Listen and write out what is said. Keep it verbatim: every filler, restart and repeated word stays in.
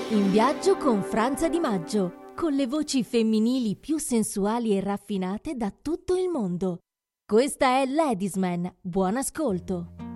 In viaggio con Franza Di Maggio, con le voci femminili più sensuali e raffinate da tutto il mondo. Questa è Ladies Man, buon ascolto.